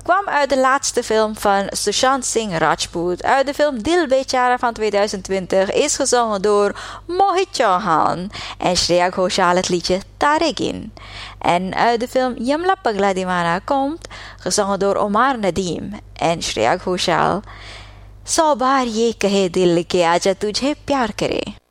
kwam uit de laatste film van Sushant Singh Rajput. Uit de film Dil Bechara van 2020 is gezongen door Mohit Chauhan en Shreya Ghoshal het liedje Taregin. En uit de film Yamla Pagla Divana komt, gezongen door Omar Nadeem en Shreya Ghoshal, 100 बार ये कहे दिल के आजा तुझे प्यार करे.